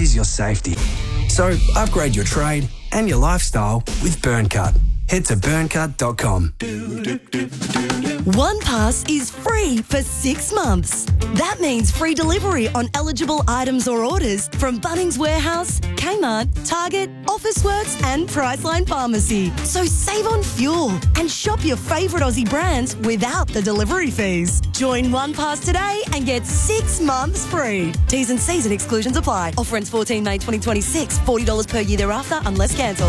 is your safety. So upgrade your trade and your lifestyle with Burncut. Head to burncut.com. OnePass is free for 6 months. That means free delivery on eligible items or orders from Bunnings Warehouse, Kmart, Target, Officeworks and Priceline Pharmacy. So save on fuel and shop your favourite Aussie brands without the delivery fees. Join OnePass today and get 6 months free. T's and C's and exclusions apply. Offer ends 14 May 2026. $40 per year thereafter unless cancelled.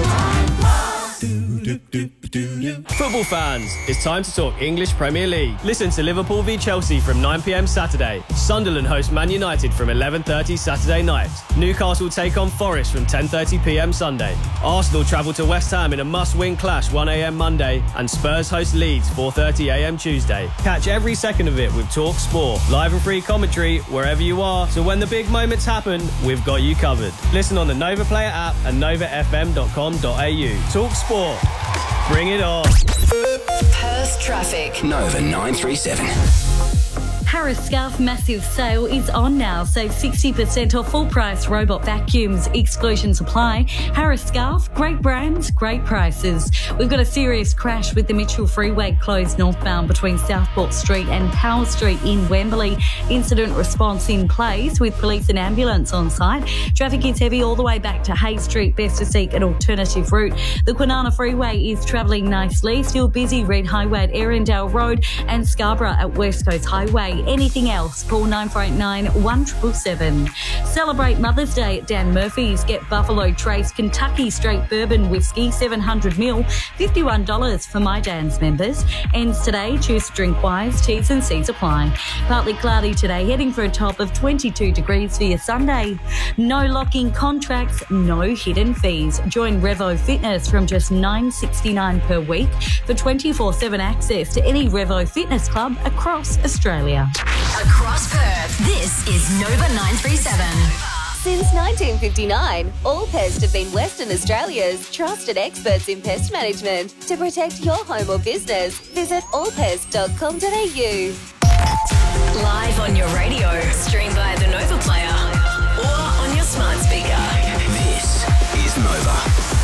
Football fans, it's time to talk English Premier League. Listen to Liverpool v Chelsea from 9 p.m. Saturday. Sunderland host Man United from 11:30 Saturday night. Newcastle take on Forest from 10:30 p.m. Sunday. Arsenal travel to West Ham in a must-win clash 1 a.m. Monday, and Spurs host Leeds 4:30 a.m. Tuesday. Catch every second of it with Talk Sport, live and free commentary wherever you are. So when the big moments happen, we've got you covered. Listen on the Nova Player app and novafm.com.au. Talk Sport. Bring it on. Perth traffic. Nova 937. Harris Scarf massive sale is on now. Save 60% off full price robot vacuums. Exclusions apply. Harris Scarf, great brands, great prices. We've got a serious crash with the Mitchell Freeway closed northbound between Southport Street and Power Street in Wembley. Incident response in place with police and ambulance on site. Traffic is heavy all the way back to Hay Street. Best to seek an alternative route. The Kwinana Freeway is travelling nicely. Still busy Red Highway at Erindale Road and Scarborough at West Coast Highway. Anything else, call 9489 1777. Celebrate Mother's Day at Dan Murphy's. Get Buffalo Trace Kentucky Straight Bourbon Whiskey 700ml, $51 for My Dan's members. Ends today. Choose to drink wise. T's and C's apply. Partly cloudy today, heading for a top of 22 degrees for your Sunday. No locking contracts, no hidden fees. Join Revo Fitness from just $9.69 per week for 24/7 access to any Revo Fitness club across Australia. Across Perth, this is Nova 937. Since 1959, All Pest have been Western Australia's trusted experts in pest management. To protect your home or business, visit allpest.com.au. Live on your radio, stream via the Nova Player or on your smart speaker. This is Nova.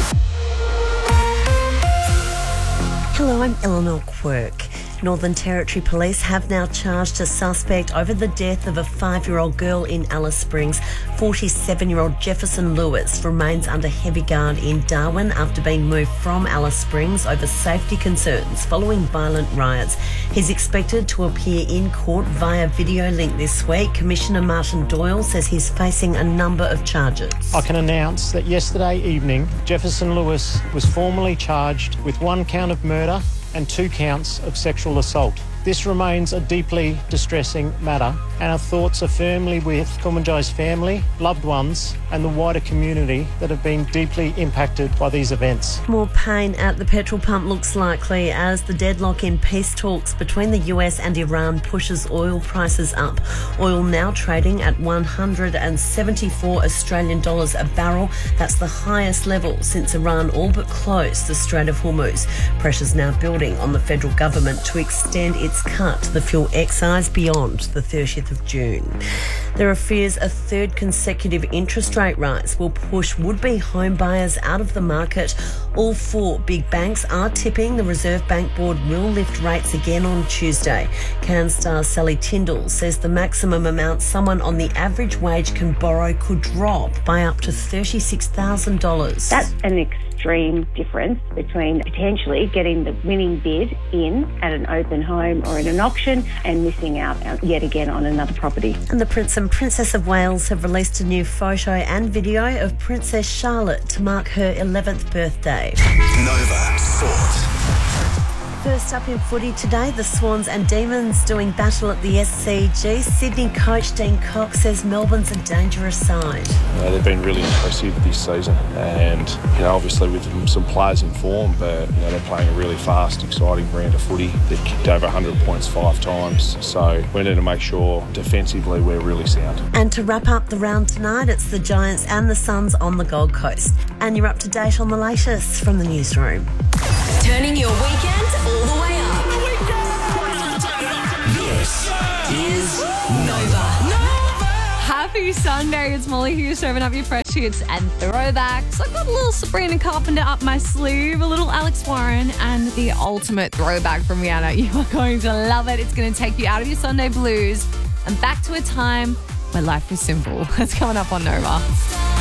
Hello, I'm Eleanor Quirk. Northern Territory Police have now charged a suspect over the death of a 5-year-old girl in Alice Springs. 47-year-old Jefferson Lewis remains under heavy guard in Darwin after being moved from Alice Springs over safety concerns following violent riots. He's expected to appear in court via video link this week. Commissioner Martin Doyle says he's facing a number of charges. I can announce that yesterday evening, Jefferson Lewis was formally charged with 1 count of murder and 2 counts of sexual assault. This remains a deeply distressing matter, and our thoughts are firmly with Kumanjai's family, loved ones, and the wider community that have been deeply impacted by these events. More pain at the petrol pump looks likely as the deadlock in peace talks between the US and Iran pushes oil prices up. Oil now trading at 174 Australian dollars a barrel. That's the highest level since Iran all but closed the Strait of Hormuz. Pressure's now building on the federal government to extend its cut to the fuel excise beyond the 30th of June. There are fears a third consecutive interest rate rise will push would-be home buyers out of the market. All 4 big banks are tipping the Reserve Bank Board will lift rates again on Tuesday. CanStar Sally Tyndall says the maximum amount someone on the average wage can borrow could drop by up to $36,000. That's an extreme difference between potentially getting the winning bid in at an open home or in an auction and missing out yet again on another property. And the Prince and Princess of Wales have released a new photo and video of Princess Charlotte to mark her 11th birthday. Nova Sport. First up in footy today, the Swans and Demons doing battle at the SCG. Sydney coach Dean Cox says Melbourne's a dangerous side. They've been really impressive this season, and obviously with some players in form, but they're playing a really fast, exciting brand of footy. They've kicked over 100 points 5 times, so we need to make sure defensively we're really sound. And to wrap up the round tonight, it's the Giants and the Suns on the Gold Coast. And you're up to date on the latest from the newsroom. Turning your weekend all the way up. This is Nova. Happy Happy Sunday. It's Molly here serving up your fresh hits and throwbacks. I've got a little Sabrina Carpenter up my sleeve, a little Alex Warren, and the ultimate throwback from Rihanna. You are going to love it. It's going to take you out of your Sunday blues and back to a time where life was simple. That's coming up on Nova.